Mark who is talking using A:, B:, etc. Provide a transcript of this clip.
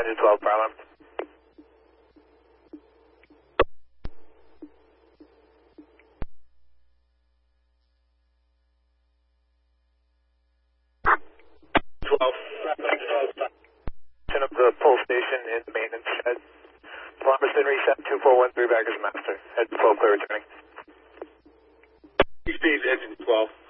A: engine 12, fire alarm. 10 of the pull station in the maintenance shed. Palmerston reset 2413 back as master. Head 12 clear returning.
B: Speed engine 12.